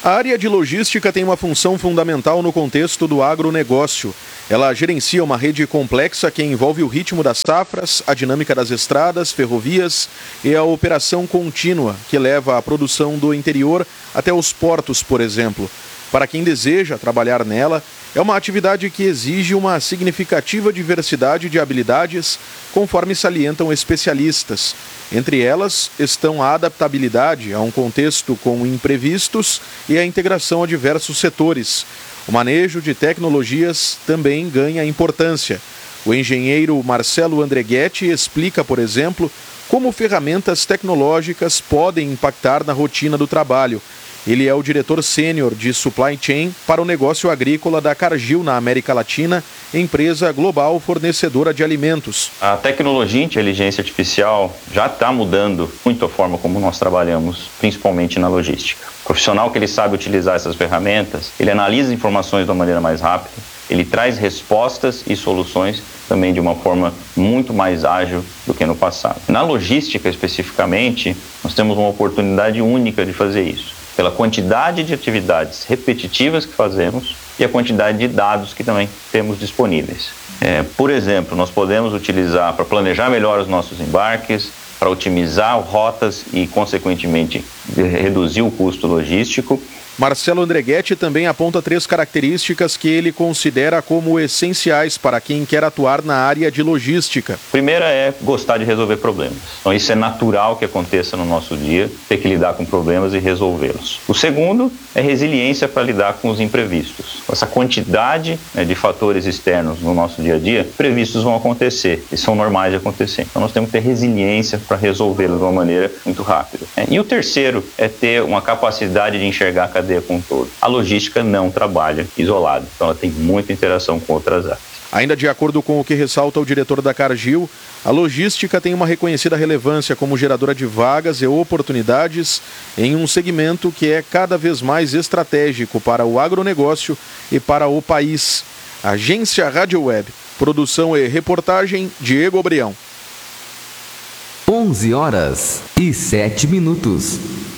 A área de logística tem uma função fundamental no contexto do agronegócio. Ela gerencia uma rede complexa que envolve o ritmo das safras, a dinâmica das estradas, ferrovias e a operação contínua, que leva a produção do interior até os portos, por exemplo. Para quem deseja trabalhar nela, é uma atividade que exige uma significativa diversidade de habilidades, conforme salientam especialistas. Entre elas estão a adaptabilidade a um contexto com imprevistos e a integração a diversos setores. O manejo de tecnologias também ganha importância. O engenheiro Marcelo Andreghetti explica, por exemplo, como ferramentas tecnológicas podem impactar na rotina do trabalho. Ele é o diretor sênior de Supply Chain para o negócio agrícola da Cargill na América Latina, empresa global fornecedora de alimentos. A tecnologia e inteligência artificial já está mudando muito a forma como nós trabalhamos, principalmente na logística. O profissional que ele sabe utilizar essas ferramentas, ele analisa informações de uma maneira mais rápida, ele traz respostas e soluções também de uma forma muito mais ágil do que no passado. Na logística, especificamente, nós temos uma oportunidade única de fazer isso, pela quantidade de atividades repetitivas que fazemos e a quantidade de dados que também temos disponíveis. Por exemplo, nós podemos utilizar para planejar melhor os nossos embarques, para otimizar rotas e, consequentemente, reduzir o custo logístico. Marcelo Andreghetti também aponta 3 características que ele considera como essenciais para quem quer atuar na área de logística. A primeira é gostar de resolver problemas. Então isso é natural que aconteça no nosso dia, ter que lidar com problemas e resolvê-los. O segundo é resiliência para lidar com os imprevistos. Essa quantidade de fatores externos no nosso dia a dia, imprevistos vão acontecer e são normais de acontecer. Então nós temos que ter resiliência para resolvê-los de uma maneira muito rápida. E o terceiro é ter uma capacidade de enxergar a cadeia como um todo. A logística não trabalha isolada, então ela tem muita interação com outras áreas. Ainda de acordo com o que ressalta o diretor da Cargill, a logística tem uma reconhecida relevância como geradora de vagas e oportunidades em um segmento que é cada vez mais estratégico para o agronegócio e para o país. Agência Rádio Web. Produção e reportagem, Diego Obrião. 11h07.